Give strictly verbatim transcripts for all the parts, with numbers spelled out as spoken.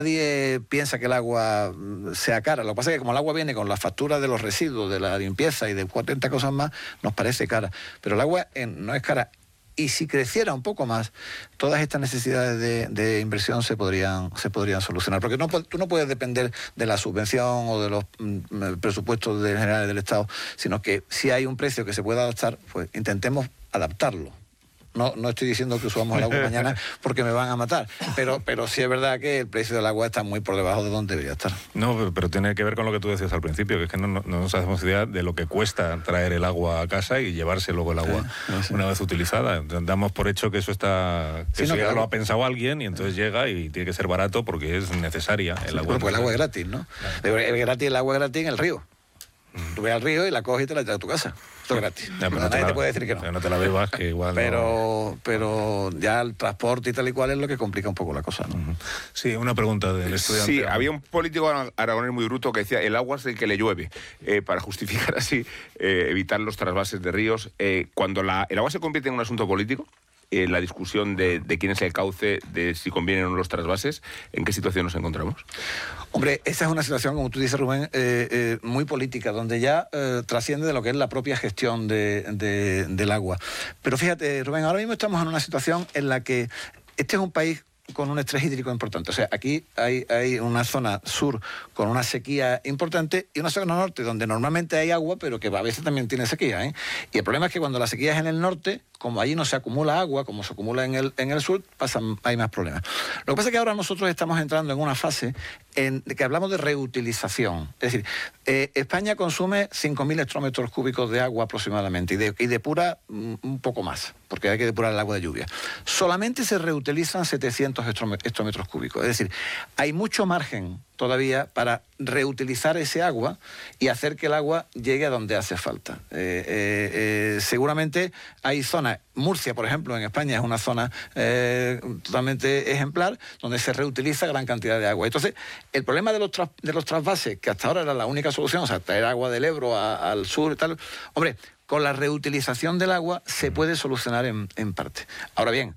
Nadie piensa que el agua sea cara. Lo que pasa es que como el agua viene con la factura de los residuos, de la limpieza y de cuarenta cosas más, nos parece cara. Pero el agua eh, no es cara. Y si creciera un poco más, todas estas necesidades de, de inversión se podrían, se podrían solucionar. Porque no, tú no puedes depender de la subvención o de los mm, presupuestos de generales del Estado, sino que si hay un precio que se pueda adaptar, pues intentemos adaptarlo. No, no estoy diciendo que usamos el agua mañana porque me van a matar, pero, pero sí es verdad que el precio del agua está muy por debajo de donde debería estar. No, pero, pero tiene que ver con lo que tú decías al principio, que es que no, no, no nos hacemos idea de lo que cuesta traer el agua a casa y llevarse luego el agua sí, sí. una vez utilizada. Damos por hecho que eso está... Que sí, eso no, ya claro. lo ha pensado alguien y entonces llega y tiene que ser barato porque es necesaria el sí, agua. Bueno, pues el agua es gratis, ¿no? Claro. El, gratis, el agua es gratis en el río. Mm. Tú ves al río y la coges y te la traes a tu casa. Esto es gratis. Ya, pero no nadie te, la, te puede decir que no. No te la bebas, que igual pero, no... pero ya el transporte y tal y cual es lo que complica un poco la cosa, ¿no? Uh-huh. Sí, una pregunta del estudiante. Sí, había un político aragonés muy bruto que decía el agua es el que le llueve, eh, para justificar así, eh, evitar los trasvases de ríos. Eh, cuando la, el agua se convierte en un asunto político, eh, la discusión de, de quién es el cauce, de si convienen o no los trasvases, ¿en qué situación nos encontramos? Hombre, esa es una situación, como tú dices, Rubén, eh, eh, muy política, donde ya eh, trasciende de lo que es la propia gestión de, de, del agua. Pero fíjate, Rubén, ahora mismo estamos en una situación en la que este es un país con un estrés hídrico importante. O sea, aquí hay, hay una zona sur con una sequía importante y una zona norte donde normalmente hay agua, pero que a veces también tiene sequía, ¿eh? Y el problema es que cuando la sequía es en el norte, como allí no se acumula agua, como se acumula en el, en el sur, pasan, hay más problemas. Lo que pasa es que ahora nosotros estamos entrando en una fase en que hablamos de reutilización. Es decir, eh, España consume cinco mil hectómetros cúbicos de agua aproximadamente y, de, y depura mm, un poco más, porque hay que depurar el agua de lluvia. Solamente se reutilizan setecientos hectómetros cúbicos. Es decir, hay mucho margen todavía para reutilizar ese agua y hacer que el agua llegue a donde hace falta. Eh, eh, eh, seguramente hay zonas, Murcia, por ejemplo, en España es una zona eh, totalmente ejemplar, donde se reutiliza gran cantidad de agua. Entonces, el problema de los, tras, de los trasvases, que hasta ahora era la única solución, o sea, traer agua del Ebro a, al sur y tal, hombre, con la reutilización del agua se puede solucionar en, en parte. Ahora bien,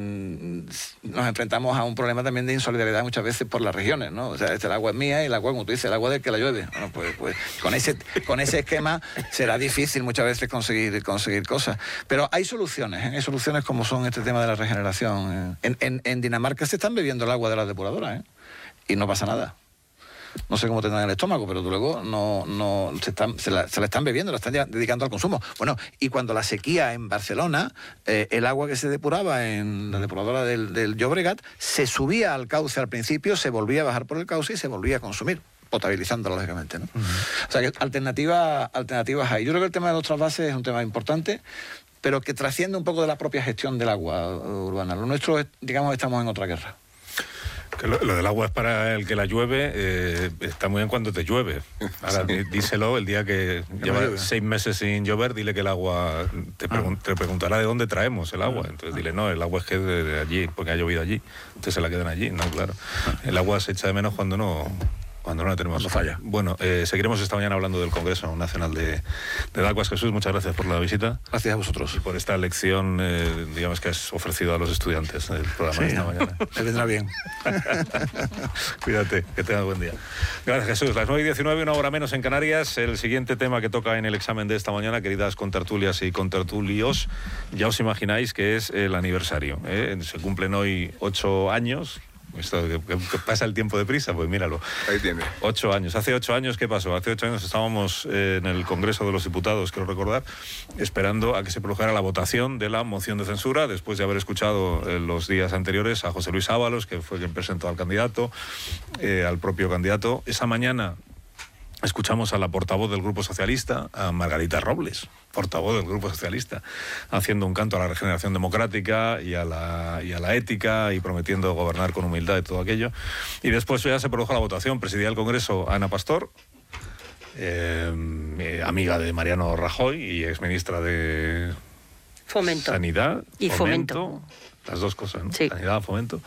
nos enfrentamos a un problema también de insolidaridad muchas veces por las regiones, ¿no? O sea, este, el agua es mía y el agua, como tú dices, el agua del que la llueve. Bueno, pues, pues con ese con ese esquema será difícil muchas veces conseguir conseguir cosas. Pero hay soluciones, ¿eh? Hay soluciones como son este tema de la regeneración. En, en, en Dinamarca se están bebiendo el agua de las depuradoras, ¿eh? Y no pasa nada. No sé cómo tendrán el estómago, pero luego no, no se, están, se, la, se la están bebiendo, la están ya dedicando al consumo. Bueno, y cuando la sequía en Barcelona, eh, el agua que se depuraba en la depuradora del, del Llobregat, se subía al cauce al principio, se volvía a bajar por el cauce y se volvía a consumir, potabilizándola, lógicamente, ¿no? Uh-huh. O sea, que alternativa, alternativas hay. Yo creo que el tema de los trasvases es un tema importante, pero que trasciende un poco de la propia gestión del agua urbana. Lo nuestro, es, digamos, estamos en otra guerra. Que lo, lo del agua es para el que la llueve, eh, está muy bien cuando te llueve. Ahora, sí. díselo el día que lleva llueve. seis meses sin llover, dile que el agua, te, pregun ah. te preguntará de dónde traemos el agua. Entonces dile, no, el agua es que es de, de allí, porque ha llovido allí. Entonces se la quedan allí, no, claro. El agua se echa de menos cuando no... Cuando no la tenemos. Cuando falla. Bueno, eh, seguiremos esta mañana hablando del Congreso Nacional de, de Aguas. Jesús, muchas gracias por la visita. Gracias a vosotros. Y por esta lección, eh, digamos, que has ofrecido a los estudiantes del programa sí, de esta mañana. Me vendrá bien. Cuídate, que tengas buen día. Gracias, Jesús. Las nueve y diecinueve, una hora menos en Canarias. El siguiente tema que toca en el examen de esta mañana, queridas contertulias y contertulios, ya os imagináis que es el aniversario, ¿eh? Se cumplen hoy ocho años. Esto que, que pasa el tiempo deprisa, pues míralo. Ahí tiene. Ocho años. Hace ocho años, ¿qué pasó? Hace ocho años estábamos eh, en el Congreso de los Diputados, quiero recordar, esperando a que se produjera la votación de la moción de censura, después de haber escuchado eh, los días anteriores a José Luis Ábalos, que fue quien presentó al candidato, eh, al propio candidato. Esa mañana escuchamos a la portavoz del Grupo Socialista, a Margarita Robles, portavoz del Grupo Socialista, haciendo un canto a la regeneración democrática y a la, y a la ética y prometiendo gobernar con humildad y todo aquello. Y después ya se produjo la votación. Presidía el Congreso Ana Pastor, eh, amiga de Mariano Rajoy y exministra de Fomento. Sanidad y Fomento. Fomento. Las dos cosas, ¿no? Sí. Sanidad, Fomento.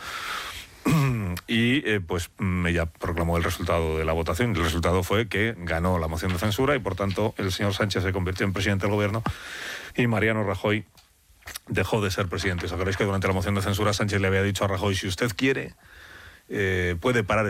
Y eh, pues ella proclamó el resultado de la votación. El resultado fue que ganó la moción de censura y por tanto el señor Sánchez se convirtió en presidente del gobierno y Mariano Rajoy dejó de ser presidente. ¿Os acordáis que durante la moción de censura Sánchez le había dicho a Rajoy, si usted quiere, eh, puede parar